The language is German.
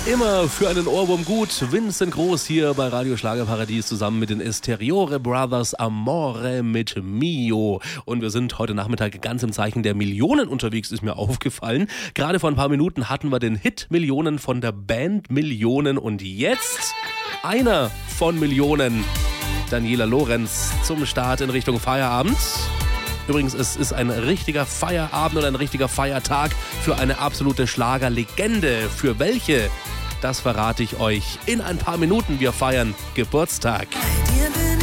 Immer für einen Ohrwurm gut. Vincent Groß hier bei Radio Schlagerparadies zusammen mit den Esteriore Brothers Amore mit Mio. Und wir sind heute Nachmittag ganz im Zeichen der Millionen unterwegs, ist mir aufgefallen. Gerade vor ein paar Minuten hatten wir den Hit Millionen von der Band Millionen. Und jetzt einer von Millionen. Daniela Lorenz zum Start in Richtung Feierabend. Übrigens, es ist ein richtiger Feierabend oder ein richtiger Feiertag für eine absolute Schlagerlegende. Für welche? Das verrate ich euch in ein paar Minuten. Wir feiern Geburtstag. Bei dir bin